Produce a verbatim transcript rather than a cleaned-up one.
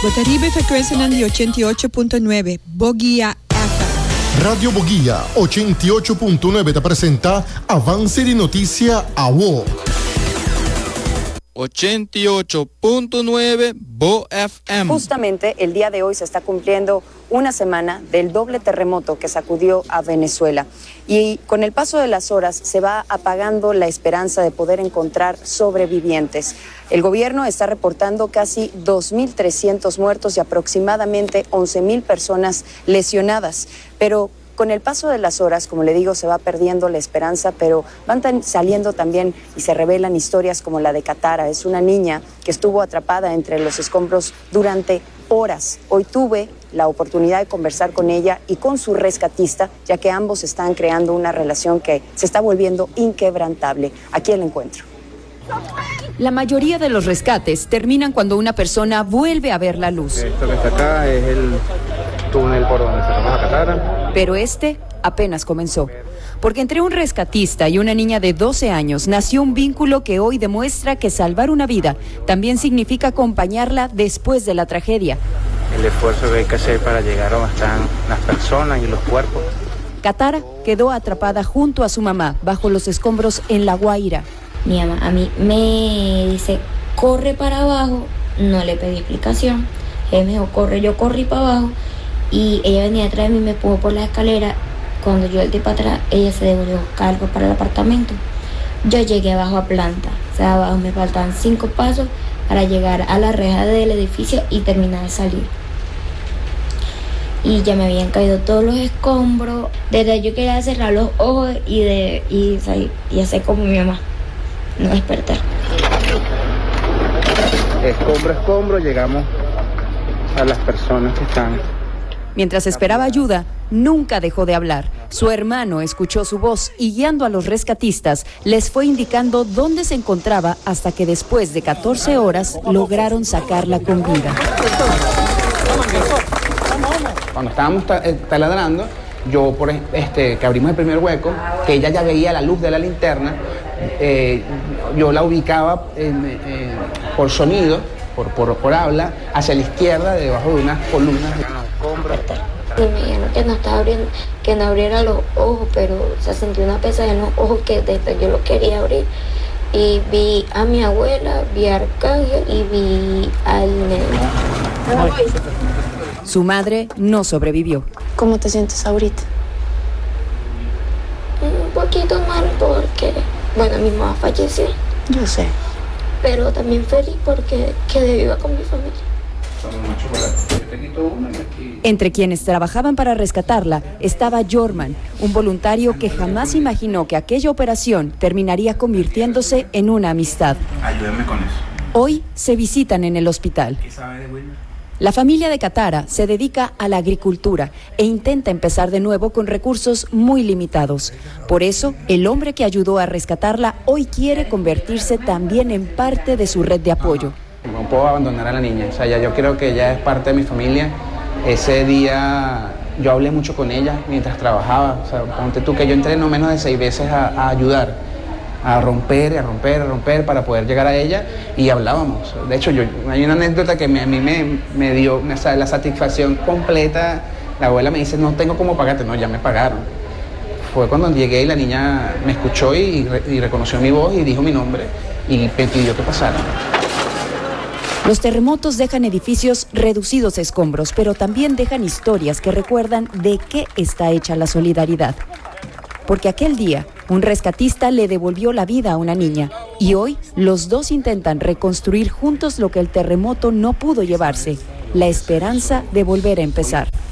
Botaribe frequenza di ottantotto punto nove, Bogia F M. Radio Bogia ottantotto punto nove te presenta Avance di Notizia a W O. ottantotto punto nueve Bo F M. Justamente el día de hoy se está cumpliendo una semana del doble terremoto que sacudió a Venezuela. Y con el paso de las horas se va apagando la esperanza de poder encontrar sobrevivientes. El gobierno está reportando casi dos mil trescientos muertos y aproximadamente once mil personas lesionadas. Pero con el paso de las horas, como le digo, se va perdiendo la esperanza, pero van tan saliendo también y se revelan historias como la de Katara. Es una niña que estuvo atrapada entre los escombros durante horas. Hoy tuve la oportunidad de conversar con ella y con su rescatista, ya que ambos están creando una relación que se está volviendo inquebrantable. Aquí el encuentro. La mayoría de los rescates terminan cuando una persona vuelve a ver la luz. Esto que está acá es el túnel por donde se toma la Katara. Pero este apenas comenzó, porque entre un rescatista y una niña de doce años nació un vínculo que hoy demuestra que salvar una vida también significa acompañarla después de la tragedia. El esfuerzo que hay que hacer para llegar a donde están las personas y los cuerpos. Katara quedó atrapada junto a su mamá bajo los escombros en La Guaira. Mi mamá a mí me dice, corre para abajo, no le pedí explicación. Ella me dijo, corre, yo corrí para abajo y ella venía detrás de mí, me empujó por la escalera. Cuando yo volteé para atrás, ella se devolvió cargo para el apartamento. Yo llegué abajo a planta, o sea, abajo me faltaban cinco pasos para llegar a la reja del edificio y terminar de salir. Y ya me habían caído todos los escombros. Desde yo quería cerrar los ojos y, de, y, y hacer como mi mamá, no despertar. Escombro, escombro, llegamos a las personas que están. Mientras esperaba ayuda, nunca dejó de hablar. Su hermano escuchó su voz y guiando a los rescatistas, les fue indicando dónde se encontraba hasta que después de catorce horas lograron sacarla con vida. Cuando estábamos taladrando, yo por este que abrimos el primer hueco, que ella ya veía la luz de la linterna, eh, yo la ubicaba en, eh, por sonido, por, por, por habla, hacia la izquierda, debajo de unas columnas. Y me dijeron que no estaba abriendo, que no abriera los ojos, pero se sintió una pesadilla en los ojos que desde yo lo quería abrir. Y vi a mi abuela, vi a Arcángel y vi al nene. Su madre no sobrevivió. ¿Cómo te sientes ahorita? Un poquito mal porque, bueno, mi mamá falleció. Yo sé. Pero también feliz porque quedé viva con mi familia. Entre quienes trabajaban para rescatarla estaba Jorman, un voluntario que jamás imaginó que aquella operación terminaría convirtiéndose en una amistad. Ayúdenme con eso. Hoy se visitan en el hospital. ¿Qué sabe de Wilmer? La familia de Katara se dedica a la agricultura e intenta empezar de nuevo con recursos muy limitados. Por eso, el hombre que ayudó a rescatarla hoy quiere convertirse también en parte de su red de apoyo. No puedo abandonar a la niña, o sea, ya yo creo que ella es parte de mi familia. Ese día yo hablé mucho con ella mientras trabajaba, o sea, ponte tú que yo entré no menos de seis veces a, a ayudar, a romper, a romper, a romper para poder llegar a ella y hablábamos. De hecho, yo, hay una anécdota que me, a mí me, me dio o sea, la satisfacción completa. La abuela me dice, no tengo cómo pagarte, no, ya me pagaron. Fue cuando llegué y la niña me escuchó y, y reconoció mi voz y dijo mi nombre y me pidió que pasara. Los terremotos dejan edificios reducidos a escombros, pero también dejan historias que recuerdan de qué está hecha la solidaridad. Porque aquel día, un rescatista le devolvió la vida a una niña y hoy los dos intentan reconstruir juntos lo que el terremoto no pudo llevarse, la esperanza de volver a empezar.